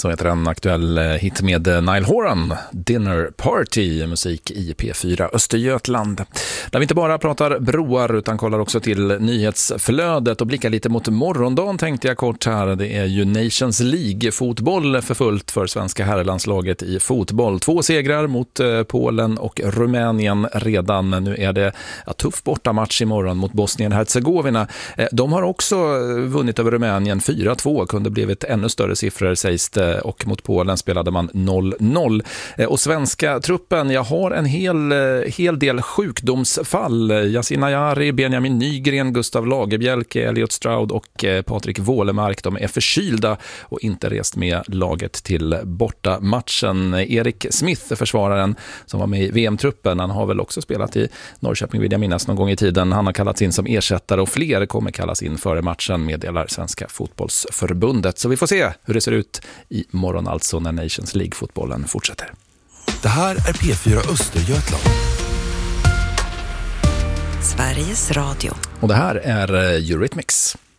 Så heter en aktuell hit med Niall Horan, Dinner Party, musik i P4 Östergötland. Där vi inte bara pratar broar utan kollar också till nyhetsflödet och blickar lite mot morgondagen tänkte jag kort här. Det är ju Nations League-fotboll för fullt för svenska herrlandslaget i fotboll. 2 segrar mot Polen och Rumänien redan. Nu är det tuff bortamatch imorgon mot Bosnien-Hercegovina. De har också vunnit över Rumänien 4-2, kunde blivit ännu större siffror sägs det, och mot Polen spelade man 0-0. Och svenska truppen, jag har en hel del sjukdomsfall. Yasin Ayari, Benjamin Nygren, Gustav Lagerbjälke, Elliot Stroud och Patrik Wålemark, de är förkylda och inte rest med laget till bortamatchen. Erik Smith, försvararen som var med i VM-truppen, han har väl också spelat i Norrköping vill jag minnas någon gång i tiden. Han har kallats in som ersättare och fler kommer kallas in före matchen, meddelar Svenska fotbollsförbundet. Så vi får se hur det ser ut i morgon alltså när Nations League-fotbollen fortsätter. Det här är P4 Östergötland. Sveriges Radio. Och det här är Eurythmics.